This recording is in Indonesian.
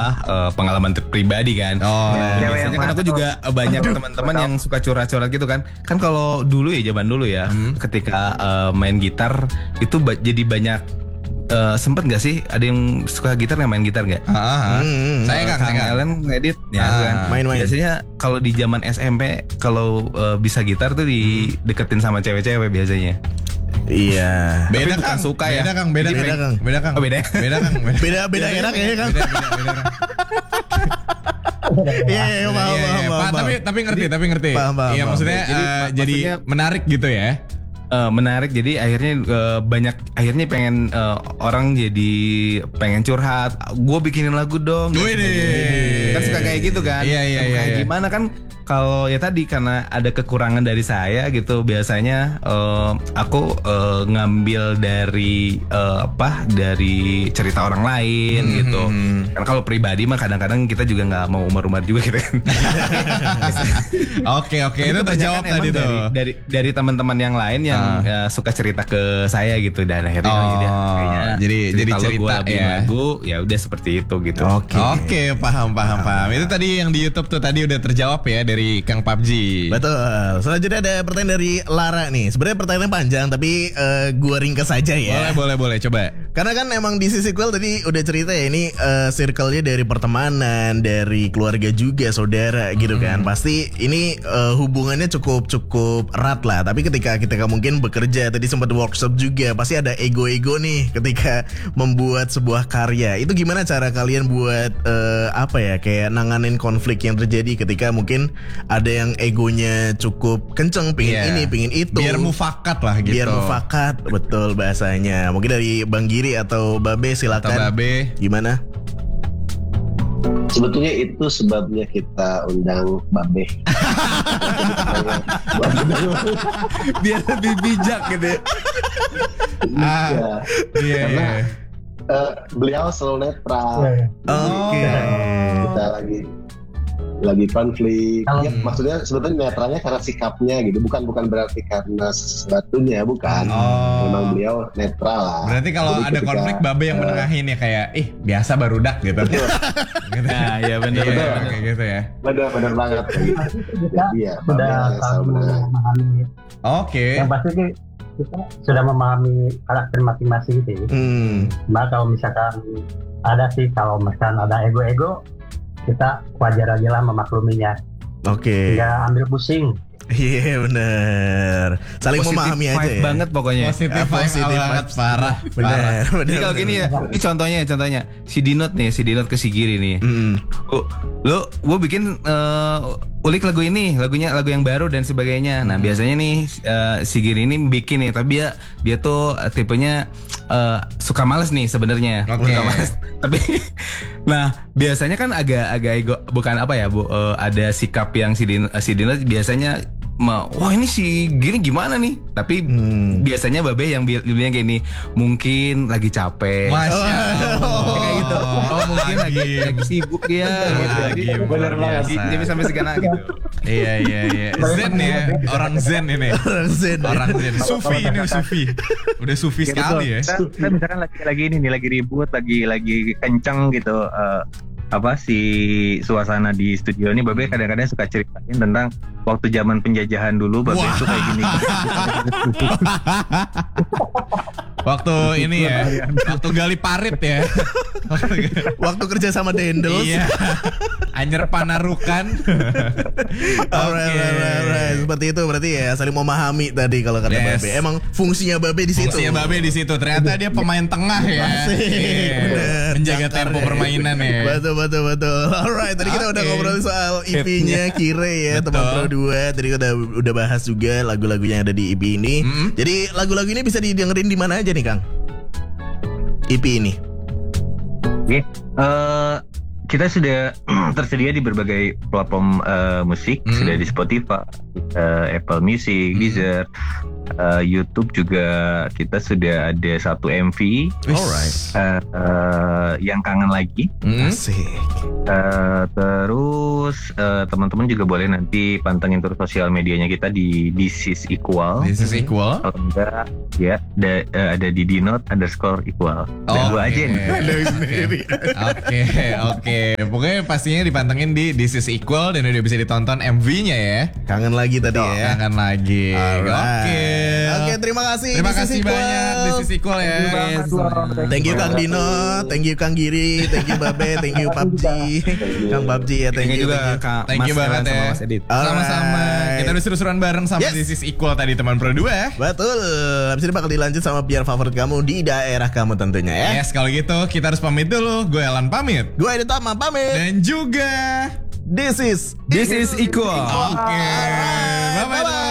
pengalaman pribadi kan. Biasanya kan aku juga banyak teman-teman yang suka curhat-curhat gitu kan. Kan kalau dulu ya, zaman dulu ya, ketika main gitar itu jadi banyak. Sempet nggak sih ada yang suka gitar nggak, main gitar nggak? Saya Kang Ellen ngedit ya kan. Main-main. Biasanya kalau di zaman SMP kalau bisa gitar tuh dideketin sama cewek-cewek biasanya. Iya. Beda bukan Kang. suka ya. Beda Kang, beda Beda, Kang. Kang. Beda Kang. Oh, beda. Beda Kang. Beda era kayaknya kan. Beda. Iya, paham. Tapi ngerti. Paham. Iya, maksudnya jadi menarik gitu ya. Menarik, jadi akhirnya banyak pengen orang jadi pengen curhat, gue bikinin lagu dong. Kan suka kayak gitu kan. Iya. Kayak gimana kan, kalau ya tadi karena ada kekurangan dari saya gitu, biasanya aku ngambil dari dari cerita orang lain gitu. Kan kalau pribadi mah kadang-kadang kita juga nggak mau umar-umar juga gitu kan. Oke, itu terjawab tadi tuh. Dari teman-teman yang lain yang suka cerita ke saya gitu, dan akhirnya jadi cerita ya. Lagu ya udah seperti itu gitu. Oke, paham. Itu tadi yang di YouTube tuh tadi udah terjawab ya dari Kang PUBG. Betul. Selanjutnya ada pertanyaan dari Lara nih. Sebenarnya pertanyaannya panjang tapi gua ringkas saja ya. Boleh coba. Karena kan emang di sequel tadi udah cerita ya, ini circle-nya dari pertemanan, dari keluarga juga, saudara gitu kan. Pasti ini hubungannya cukup erat lah. Tapi ketika kita mungkin bekerja, tadi sempat workshop juga, pasti ada ego-ego nih ketika membuat sebuah karya. Itu gimana cara kalian buat kayak nanganin konflik yang terjadi ketika mungkin ada yang egonya cukup kenceng, pingin ini, pingin itu. Biar mufakat lah gitu. Biar mufakat, betul bahasanya. Mungkin dari Bang Giri atau Babe silakan. Gimana? Sebetulnya itu sebabnya kita undang Babe. Biar lebih bijak gitu ya. Karena beliau selalu netral. Kita lagi konflik. Ya, maksudnya sebetulnya netralnya karena sikapnya gitu, bukan berarti karena sesuatunya, bukan. Memang beliau netral lah. Berarti kalau ada konflik Babe yang menengahin ya, kayak biasa barudak gitu. Gitu. Nah, ya benar kayak gitu ya. Benar banget gitu. Jadi ya Babe selalu memahami. Oke. Yang pasti kita sudah memahami karakter masing-masing gitu. Nah, kalau misalkan ada sih, kalau misalkan ada ego-ego, kita wajar aja lah memakluminya. Nggak ambil pusing. Iya benar. Saling positive memahami aja ya. Banget pokoknya. Positif banget, parah. Benar. Jadi kalau gini ya, ini contohnya si Dinot ke si Giri nih. Gue bikin ulik lagu ini, lagu yang baru dan sebagainya. Nah biasanya nih si Giri ini bikin nih, tapi dia tuh tipenya suka males nih sebenarnya. Suka males. Tapi nah biasanya kan agak ego, bukan ada sikap yang si Dinot biasanya wah ini si Giri gimana nih? Tapi biasanya Babe yang bilang kayak ini, mungkin lagi capek. Masya Allah. Kayak gitu. Mungkin lagi sibuk ya. gitu. Bener banget. Jadi sampai segana gitu. Iya. Zen ya, orang Zen ini. Orang Zen. Sufi. Udah Sufi sekali ya. Kita misalkan lagi ribut, lagi kenceng gitu. Si suasana di studio ini, Babe kadang-kadang suka ceritain tentang waktu zaman penjajahan dulu. Babe itu kayak gini. Waktu ini ya, waktu gali parit ya. Waktu kerja sama Dendels. Iya. Anyer Panarukan. Alright. Seperti itu berarti ya, saling memahami tadi kalau kata Babe. Emang fungsinya Babe di situ. Ternyata dia pemain tengah ya. Bener. Menjaga tempo permainan ya. Betul. Alright, tadi kita udah ngobrol soal EP-nya Kire ya, teman Pro 2. Tadi kita udah bahas juga lagu-lagunya yang ada di EP ini. Jadi lagu-lagu ini bisa didengerin di mana aja nih, Kang? EP ini. Oke. Kita sudah tersedia di berbagai platform musik, sudah di Spotify, Apple Music, Deezer, YouTube juga kita sudah ada satu MV. Alright. Yang kangen lagi. Asik. Terus teman-teman juga boleh nanti pantengin terus sosial medianya kita di This is Equal. This is Equal. Kalau enggak ya ada di dinot_equal. Dan gua aja nih. Oke. Pokoknya pastinya dipantengin di This is Equal dan udah bisa ditonton MV-nya ya. Kangen lagi tadi ya. Kangen lagi. Oke, terima kasih. Terima kasih banyak This is Equal ya. Thank you Kang Dino, thank you Kang Giri, thank you Babe, thank you PUBG. Kang PUBG ya, thank you juga Kak. Thank you banget ya. Mas Edit. Sama-sama. Kita udah seru-seruan bareng sama This is Equal tadi teman Pro 2. Betul. Habis ini bakal dilanjut sama biar favorit kamu di daerah kamu tentunya ya. Yes, kalau gitu kita harus pamit dulu. Gue Alan pamit. Gue Edit Tama pamit. Dan juga This is Equal. Oke. Bye-bye.